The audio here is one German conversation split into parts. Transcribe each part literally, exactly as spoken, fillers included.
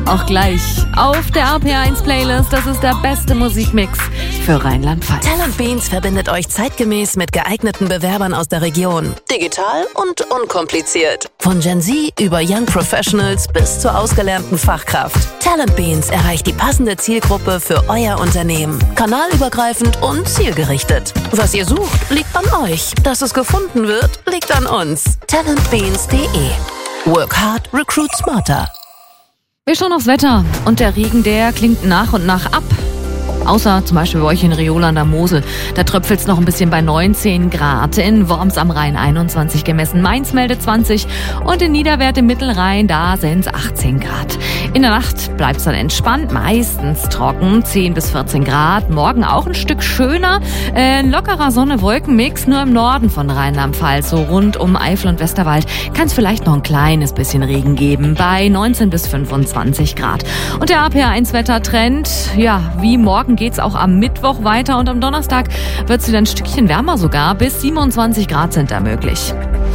auch gleich auf der R P R eins Playlist. Das ist der beste Musikmix für Rheinland-Pfalz. Talent Beans verbindet euch zeitgemäß mit geeigneten Bewerbern aus der Region. Digital und unkompliziert. Von Gen Z über Young Professionals bis zur ausgelernten Fachkraft. Talent Beans erreicht die passende Zielgruppe für euer Unternehmen. Kanalübergreifend und zielgerichtet. Was ihr sucht, liegt an euch. Dass es gefunden wird, liegt an uns. talentbeans punkt de. Work hard, recruit smarter. Wir schauen aufs Wetter und der Regen, der klingt nach und nach ab. Außer zum Beispiel bei euch in Riola an der Mosel. Da tröpfelt es noch ein bisschen bei neunzehn Grad. In Worms am Rhein einundzwanzig gemessen. Mainz meldet zwanzig. Und in Niederwert im Mittelrhein, da sind es achtzehn Grad. In der Nacht bleibt es dann entspannt, meistens trocken. zehn bis vierzehn Grad. Morgen auch ein Stück schöner. Äh, ein lockerer Sonne-Wolken-Mix. Nur im Norden von Rheinland-Pfalz, so rund um Eifel und Westerwald, kann es vielleicht noch ein kleines bisschen Regen geben. Bei neunzehn bis fünfundzwanzig Grad. Und der R P R eins Wettertrend, ja, wie morgen geht's auch am Mittwoch weiter und am Donnerstag wird's wieder ein Stückchen wärmer sogar. Bis siebenundzwanzig Grad sind da möglich.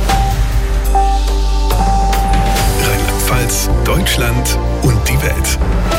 Rheinland-Pfalz, Deutschland und die Welt.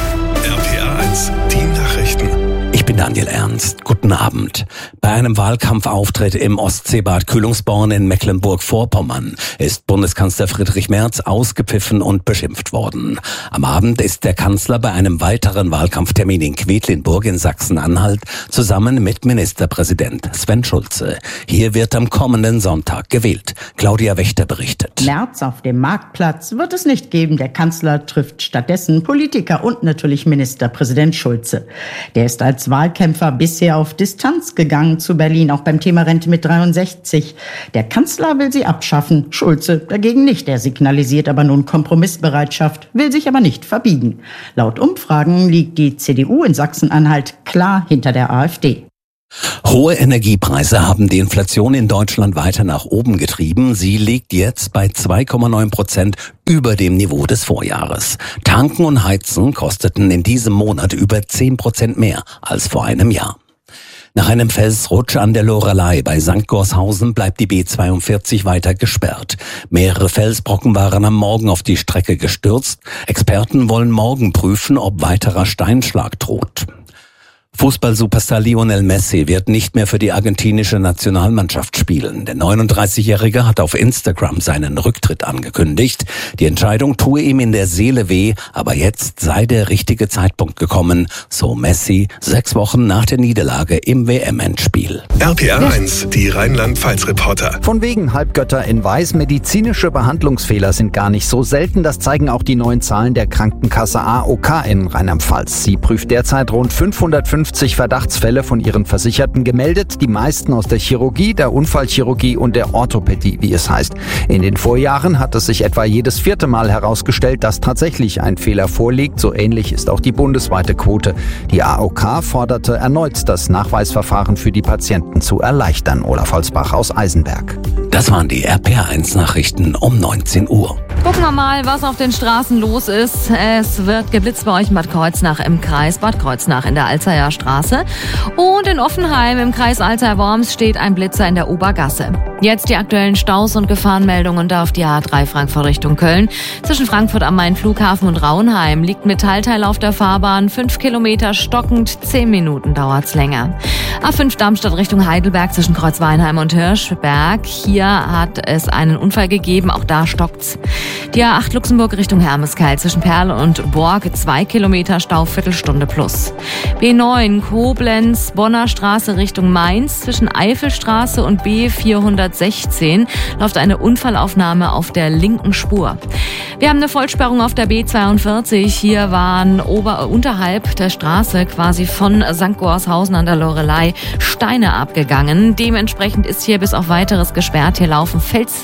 R P R eins, die Nachrichten. Ich bin Daniel Ernst. Guten Abend. Bei einem Wahlkampfauftritt im Ostseebad Kühlungsborn in Mecklenburg-Vorpommern ist Bundeskanzler Friedrich Merz ausgepfiffen und beschimpft worden. Am Abend ist der Kanzler bei einem weiteren Wahlkampftermin in Quedlinburg in Sachsen-Anhalt zusammen mit Ministerpräsident Sven Schulze. Hier wird am kommenden Sonntag gewählt. Claudia Wächter berichtet. Merz auf dem Marktplatz wird es nicht geben. Der Kanzler trifft stattdessen Politiker und natürlich Ministerpräsident Schulze. Der ist als Wahlkämpfer bisher auf Distanz gegangen zu Berlin, auch beim Thema Rente mit dreiundsechzig. Der Kanzler will sie abschaffen, Schulze dagegen nicht. Er signalisiert aber nun Kompromissbereitschaft, will sich aber nicht verbiegen. Laut Umfragen liegt die C D U in Sachsen-Anhalt klar hinter der AfD. Hohe Energiepreise haben die Inflation in Deutschland weiter nach oben getrieben. Sie liegt jetzt bei zwei Komma neun Prozent über dem Niveau des Vorjahres. Tanken und Heizen kosteten in diesem Monat über zehn Prozent mehr als vor einem Jahr. Nach einem Felsrutsch an der Loreley bei Sankt Gorshausen bleibt die B zweiundvierzig weiter gesperrt. Mehrere Felsbrocken waren am Morgen auf die Strecke gestürzt. Experten wollen morgen prüfen, ob weiterer Steinschlag droht. Fußball-Superstar Lionel Messi wird nicht mehr für die argentinische Nationalmannschaft spielen. Der neununddreißigjährige hat auf Instagram seinen Rücktritt angekündigt. Die Entscheidung tue ihm in der Seele weh, aber jetzt sei der richtige Zeitpunkt gekommen, so Messi sechs Wochen nach der Niederlage im W M-Endspiel. R P R eins, die Rheinland-Pfalz-Reporter. Von wegen Halbgötter in Weiß, medizinische Behandlungsfehler sind gar nicht so selten. Das zeigen auch die neuen Zahlen der Krankenkasse A O K in Rheinland-Pfalz. Sie prüft derzeit rund fünfhundertfünfzig Verdachtsfälle von ihren Versicherten gemeldet, die meisten aus der Chirurgie, der Unfallchirurgie und der Orthopädie, wie es heißt. In den Vorjahren hat es sich etwa jedes vierte Mal herausgestellt, dass tatsächlich ein Fehler vorliegt. So ähnlich ist auch die bundesweite Quote. Die A O K forderte erneut, das Nachweisverfahren für die Patienten zu erleichtern. Olaf Holzbach aus Eisenberg. Das waren die R P R eins Nachrichten um neunzehn Uhr. Gucken wir mal, was auf den Straßen los ist. Es wird geblitzt bei euch in Bad Kreuznach im Kreis Bad Kreuznach in der Alzeyer Straße. Und in Offenheim im Kreis Alzey-Worms steht ein Blitzer in der Obergasse. Jetzt die aktuellen Staus und Gefahrenmeldungen da auf die A drei Frankfurt Richtung Köln. Zwischen Frankfurt am Main Flughafen und Raunheim liegt Metallteil auf der Fahrbahn. Fünf Kilometer stockend, zehn Minuten dauert's länger. A fünf Darmstadt Richtung Heidelberg zwischen Kreuzweinheim und Hirschberg. Hier hat es einen Unfall gegeben, auch da stockt's. Die A acht Luxemburg Richtung Hermeskeil zwischen Perl und Borg, zwei Kilometer Stau, Viertelstunde plus. B neun Koblenz, Bonner Straße Richtung Mainz zwischen Eifelstraße und B vierhundertsechzehn läuft eine Unfallaufnahme auf der linken Spur. Wir haben eine Vollsperrung auf der B zweiundvierzig. Hier waren ober, unterhalb der Straße quasi von Sankt Gorshausen an der Loreley Steine abgegangen. Dementsprechend ist hier bis auf weiteres gesperrt. Hier laufen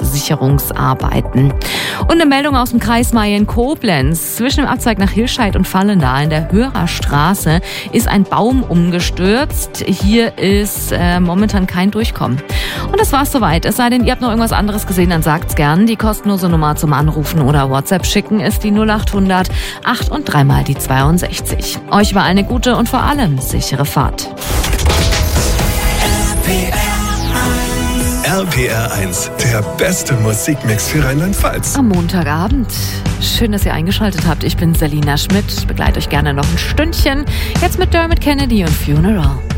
Felssicherungsarbeiten. Und eine Meldung aus dem Kreis Mayen-Koblenz. Zwischen dem Abzweig nach Hilscheid und Vallendar in der Hörerstraße ist ein Baum umgestürzt. Hier ist äh, momentan kein Durchkommen. Und das war's soweit. Es sei denn, ihr habt noch irgendwas anderes gesehen, dann sagt's gern. Die kostenlose Nummer zum Anrufen oder WhatsApp schicken ist die null acht hundert acht und dreimal die zweiundsechzig. Euch war eine gute und vor allem sichere Fahrt. R R P R eins, der beste Musikmix für Rheinland-Pfalz. Am Montagabend. Schön, dass ihr eingeschaltet habt. Ich bin Selina Schmidt. Ich begleite euch gerne noch ein Stündchen. Jetzt mit Dermot Kennedy und Funeral.